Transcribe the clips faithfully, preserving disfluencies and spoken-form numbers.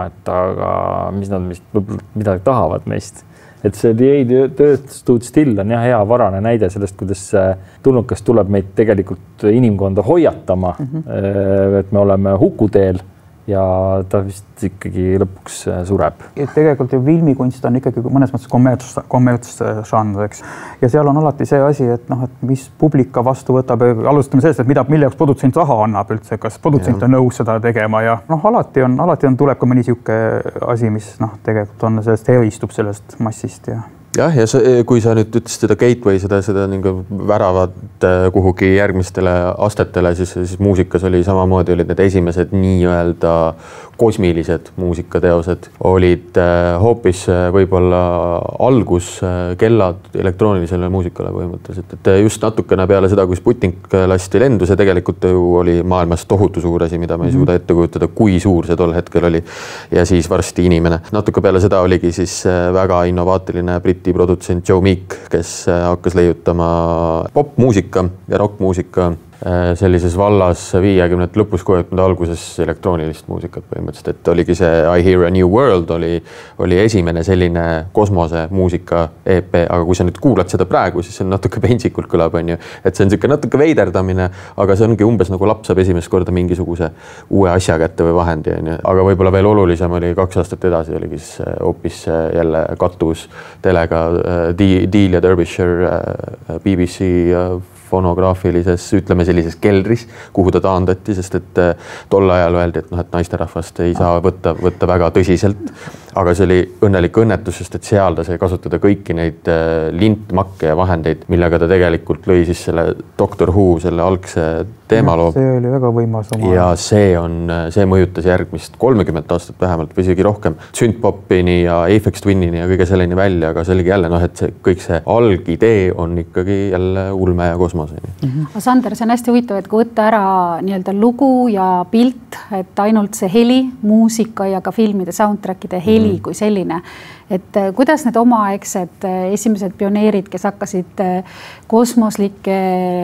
et aga mis nad vist midagi tahavad meist. Et see The Earth Stood Still on jah hea varane näide sellest, kuidas tulnukas tuleb meid tegelikult inimkonda hoiatama, mm-hmm. et me oleme hukuteel ja ta vist ikkagi lõpuks sureb. Tegelikult ju filmikunst on ikkagi mõnes mõttes kommerts, kommerts žanr, eks. Ja seal on alati see asi, et, noh, et mis publika vastu võtab, alustame sellest, et mida, mille jaoks produtsent raha annab üldse, kas produtsent on nõus seda tegema ja noh, alati on, alati on, tuleb ka mõni siuke asi, mis noh, tegelikult on sellest eristub sellest massist ja jah, ja see, kui sa nüüd ütlesid seda gateway, seda, seda nagu väravad kuhugi järgmistele astetele, siis, siis muusikas oli samamoodi, olid need esimesed nii-öelda kosmilised muusikateosed, olid hoopis võib-olla algus kellad elektroonilisele muusikale põhimõtteliselt. Et just natukene peale seda, kui Sputnik lasti lendu, see tegelikult ju oli maailmas tohutu suur asi, mida me ei suuda ette kujutada, kui suur see tol hetkel oli. Ja siis varsti inimene. Natuke peale seda oligi siis väga innovaatiline Briti produtsent Joe Meek, kes hakkas leiutama popmuusika ja rockmuusika sellises vallas viiekümnendate lõpus kuuekümnendate alguses elektroonilist muusikat põhimõtteliselt, et oligi see I Hear a New World oli, oli esimene selline kosmose muusika E P, aga kui sa nüüd kuulad seda praegu, siis see on natuke pentsikult kõlab, on ju, et see on niisugune natuke veiderdamine, aga see ongi umbes nagu laps saab esimest korda mingisuguse uue asja kätte või vahendi, on ju. Aga võib-olla veel olulisem oli kaks aastat edasi, oligi siis hoopis jälle kattus telega Deal ja Derbyshire B B C fonograafilises, ütleme sellises keldris, kuhu ta taandati, sest et tol ajal öeldi, et, noh, et naisterahvast ei saa võtta, võtta väga tõsiselt, aga see oli õnnelik õnnetus, sest et seal ta sai kasutada kõiki neid lintmakke ja vahendeid, millega ta tegelikult lõi siis selle Doctor Who, selle algse teemaloo. See oli väga võimas oma. Ja see on, see mõjutas järgmist kolmekümmet aastat vähemalt või isegi rohkem Synthpopini ja Aphex Twinini ja kõige selleni välja, aga see oligi jälle, noh, et see, kõik see algidee on ikkagi jälle ulme ja kosmos. Mm-hmm. Sander, see on hästi huvitav, et kui võtta ära nii-öelda lugu ja pilt, et ainult see heli, muusika ja ka filmide soundtrackide heli mm-hmm. kui selline, et kuidas need omaaegsed esimesed pioneerid, kes hakkasid kosmoslikke,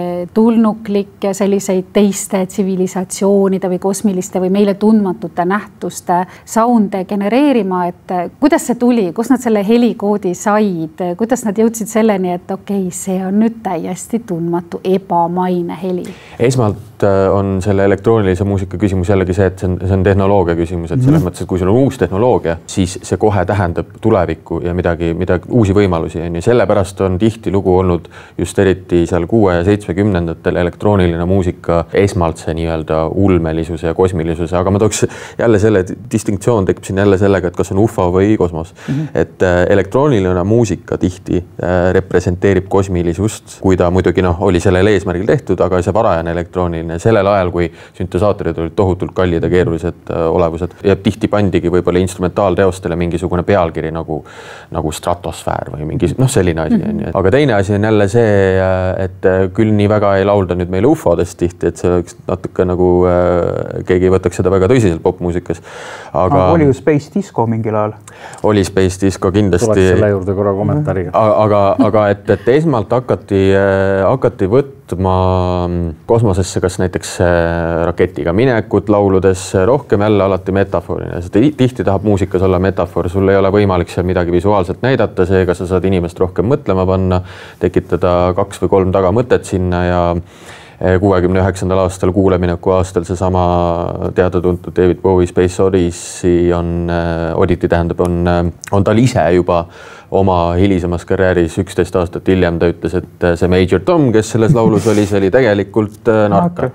tulnuklikke, selliseid teiste tsivilisatsioonide või kosmiliste või meile tundmatute nähtuste sounde genereerima, et kuidas see tuli, kus nad selle helikoodi said, kuidas nad jõudsid selleni, et okei, okay, see on nüüd täiesti tundmatu ebamaine heli? Esmalt on selle elektroonilise muusika küsimus jällegi see, et see on, see on tehnoloogia küsimus, et selles mm-hmm. mõttes, et kui sul on uus tehnoloogia, siis see kohe tähendab tulevikku ja midagi, midagi uusi võimalusi. Ja sellepärast on tihti lugu olnud just eriti seal kuue ja seitsmekümnendatel elektrooniline muusika esmalt see nii-öelda ulmelisuse ja kosmilisuse, aga ma tooks jälle selle distinktsioon tekib siin jälle sellega, et kas on U F O või kosmos. Mm-hmm. Et äh, elektrooniline muusika tihti äh, representeerib kosmilisust, kui ta muidugi noh, oli sellel eesmärgil tehtud, aga see varajane elektrooniline sellel ajal, kui süntesaatorid olid tohutult kallid ja keerulised äh, olevused ja tihti pandigi võib-olla instrumentaalteostele mingisugune pealkiri nagu, nagu stratosfäär või mingi noh, selline asi. Mm-hmm. Aga teine asi on jälle see, et küll nii väga ei laulda nüüd meile U F O-dest tihti, et see oleks natuke nagu äh, keegi ei võtaks seda väga tõsiselt popmuusikas. Aga no, oli ju Space Disco mingil ajal. Oli Space Disco kindlasti. Tuleks selle juurde korra kommentaariga. Aga, aga et, et esmalt hakati, hakati võtma kosmosesse kas näiteks raketiga minekut lauludes rohkem jälle alati metafoorina. Tihti tahab muusikas olla metafoor, sul ei ole võimalik seal midagi visuaalselt näidata, seega sa saad inimest rohkem mõtlema panna, tekitada kaks või kolm tagamõtet sinna ja kuuekümne üheksandal aastal kuulemineku aastal seesama teada-tuntud David Bowie Space Odyssey on, Oddity tähendab, on, on tal ise juba oma hilisemas karjääris üksteist aastat hiljem ta ütles, et see Major Tom, kes selles laulus oli, see oli tegelikult narka.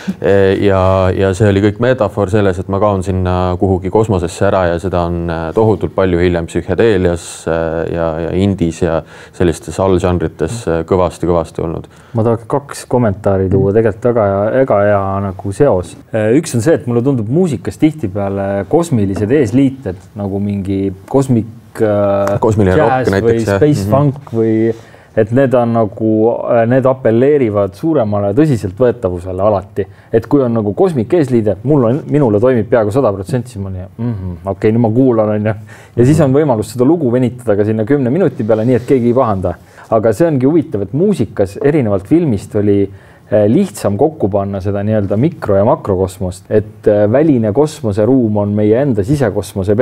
Ja, ja see oli kõik metafoor selles, et ma kaon sinna kuhugi kosmosesse ära ja seda on tohutult palju hiljem psühhedeelias ja, ja indis ja sellistes allžanrites kõvasti-kõvasti olnud. Ma tahaks kaks kommentaari tuua tegelikult väga ega hea nagu seos. Üks on see, et mulle tundub muusikas tihtipeale kosmilised eesliited nagu mingi kosmik Kosmiline jazz rock näiteks, või space mm-hmm. funk või et need on nagu, need appelleerivad suuremale tõsiseltvõetavusele alati. Et kui on nagu kosmik eesliide, mul on, minule toimib peaaegu sada protsenti, siis ma nii, mm-hmm, okei, okay, nüüd ma kuulan, on ja. ja siis on võimalus seda lugu venitada ka sinna kümne minuti peale, nii et keegi ei pahanda. Aga see ongi huvitav, et muusikas erinevalt filmist oli lihtsam kokku panna seda nii-öelda mikro- ja makrokosmost, et väline kosmoseruum on meie enda sisekosmose